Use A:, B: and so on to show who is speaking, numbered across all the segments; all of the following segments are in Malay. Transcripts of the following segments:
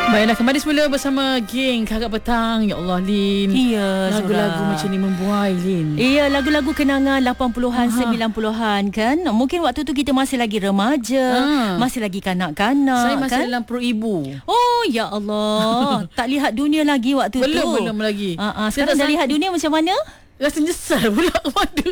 A: Baiklah, kembali semula bersama geng Kakak Petang. Ya Allah, Lin.
B: Ya,
A: lagu-lagu macam ni membuai, Lin.
B: Iya, lagu-lagu kenangan 80-an, 90-an kan. Mungkin waktu tu kita masih lagi remaja, masih lagi kanak-kanak.
A: Saya masih
B: kan?
A: dalam perut ibu.
B: Oh, ya Allah. Tak lihat dunia lagi waktu tu.
A: Belum lagi.
B: Sekarang dah lihat dunia macam mana?
A: Rasa nyesal pula kepada.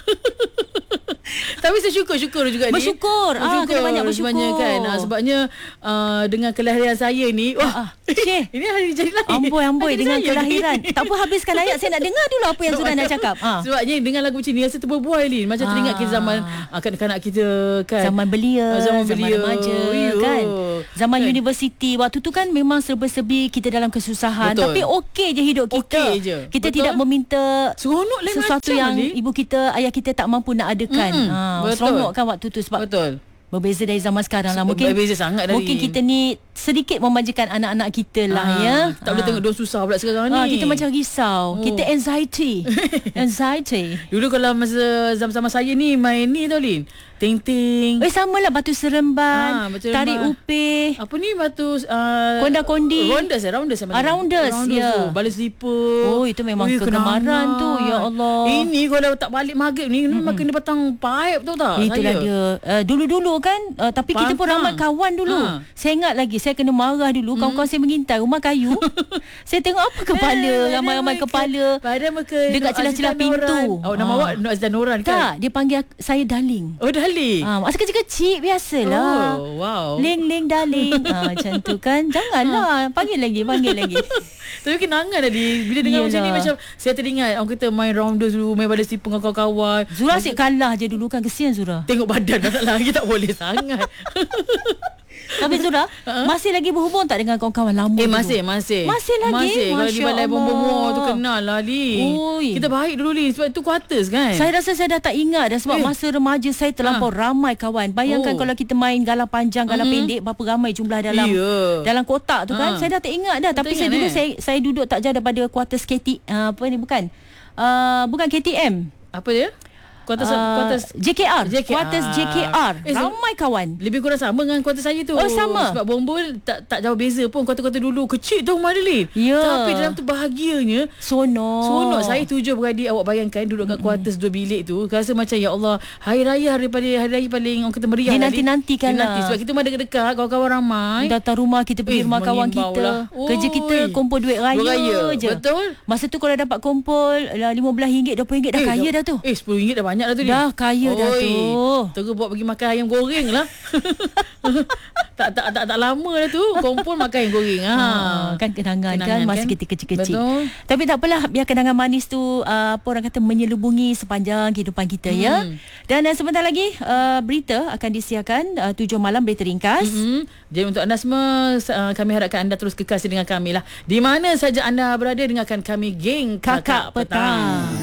A: Tapi saya syukur juga ni.
B: Bersyukur. Kena banyak bersyukur.
A: Sebenarnya kan. Sebabnya dengan kelahiran saya ni. Ini hari jadi lahir.
B: Amboi dengan kelahiran. Tak apa, habiskan ayat. Saya nak dengar dulu apa yang Zura nak cakap.
A: Sebabnya dengan lagu macam ni rasa terbuai, Lin. Macam teringat kita zaman kanak-kanak kita kan.
B: Zaman belia. Zaman remaja kan. Zaman universiti. Waktu tu kan memang serba-serbi kita dalam kesusahan.
A: Betul.
B: Tapi okey je hidup kita.
A: Okey je.
B: Kita tidak meminta sesuatu yang ibu kita, ayah kita tak mampu nak adakan. Seronok kan waktu tu sebab berbeza dari zaman sekarang lah.
A: Berbeza sangat dari.
B: Mungkin kita ni sedikit memanjakan anak-anak kita lah ya.
A: Tak boleh tengok dia susah pula sekarang ni.
B: Kita macam risau. Kita anxiety.
A: Dulu kalau masa zaman-zaman saya ni main ni tau, Lin. Ting-ting.
B: Sama lah batu seremban, tarik upih.
A: Apa ni batu
B: konda-kondi.
A: Rounders.
B: Rounders, ya.
A: Balas slipper.
B: Oh, itu memang kegemaran tu. Ya Allah.
A: Ini kalau tak balik maghrib ni makan dia petang paip tu tak?
B: Itulah dia. Dulu-dulu kan, tapi kita pun ramai kawan dulu. Saya ingat lagi, saya kena marah dulu. Kawan-kawan saya mengintai rumah kayu. Saya tengok apa kepala, ramai-ramai kepala dekat celah-celah pintu.
A: Nama awak Nur Azizah Noran kan?
B: Tak, dia panggil saya darling.
A: Oh, darling.
B: Masa kecil-kecil biasalah.
A: Oh, wow.
B: Ling darling. Macam tu kan. Janganlah. Panggil lagi.
A: Tapi kenangan tadi. Bila dengar macam ni, macam saya teringat orang kata main rounders dulu, main balas slipper dengan kawan-kawan.
B: Zura asyik kalah je dulu kan. Kesian Zura.
A: Tengok badan dah lagi tak boleh sangat.
B: Tapi Zura, masih lagi berhubung tak dengan kawan-kawan lama dulu?
A: Masih
B: lagi.
A: Kalau di balai bom-bom tu kenal lah, Li. Kita baik dulu, Li. Sebab tu quarters kan.
B: Saya rasa saya dah tak ingat dah. Sebab masa remaja saya terlampau ramai kawan. Bayangkan kalau kita main galah panjang, galah pendek, berapa ramai jumlah dalam kotak tu kan. Saya dah tak ingat dah. Tapi dulu saya duduk tak jauh daripada quarters bukan KTM.
A: Apa dia? Kuartus
B: JKR. Kuartus JKR. Ramai kawan.
A: Lebih kurang sama dengan kuartus saya tu.
B: Sama.
A: Sebab Bombol tak jauh beza pun. Kuartus-kuartus dulu kecil tu Madeline.
B: Ya.
A: Tapi dalam tu bahagianya. Sonok. Saya 7 beradik. Awak bayangkan duduk kat kuartus 2 bilik tu. Rasa macam ya Allah, hari raya paling orang kata meriah.
B: Dia nanti-nantikan lah.
A: Sebab kita ada dekat kawan-kawan ramai.
B: Datang rumah kita, pergi rumah kawan kita. Kerja kita kumpul duit raya je.
A: Betul.
B: Masa tu kalau dapat kumpul RM15, RM20 dah kaya dah tu.
A: RM10 dah banyak dah tu.
B: Dah kaya dah tu.
A: Terus buat pergi makan ayam goreng lah. tak lama dah tu kumpul makan ayam goreng.
B: Kan kenangan kan masa kita kecil-kecil.
A: Betul.
B: Tapi tak apalah, biar kenangan manis tu orang kata menyelubungi sepanjang kehidupan kita ya. Dan sebentar lagi berita akan disiarkan 7 malam, berita ringkas.
A: Jadi untuk anda semua, kami harapkan anda terus kekasih dengan kami lah. Di mana saja anda berada, dengarkan kami geng Kakak Petang.